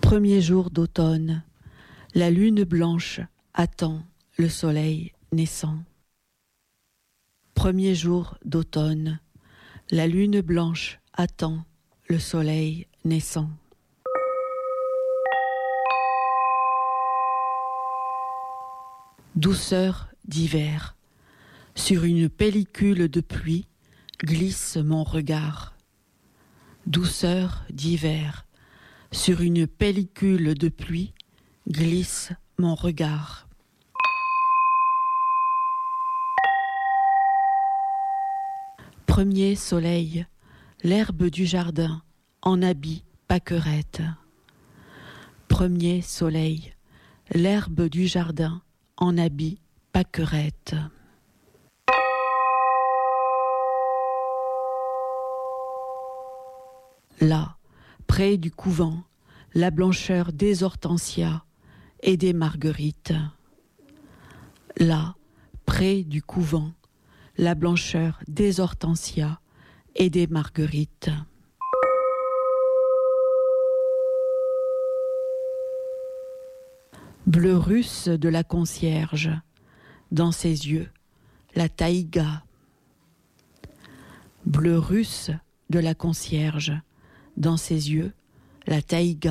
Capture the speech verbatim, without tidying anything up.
Premier jour d'automne, la lune blanche attend le soleil naissant. Premier jour d'automne, la lune blanche attend le soleil naissant. Douceur d'hiver, sur une pellicule de pluie glisse mon regard. Douceur d'hiver, sur une pellicule de pluie glisse mon regard. Premier soleil, l'herbe du jardin en habit pâquerette. Premier soleil, l'herbe du jardin en habit pâquerette. Là, près du couvent, la blancheur des hortensias et des marguerites. Là, près du couvent, la blancheur des hortensias et des marguerites. Bleu russe de la concierge, dans ses yeux, la taïga. Bleu russe de la concierge, dans ses yeux, la taïga.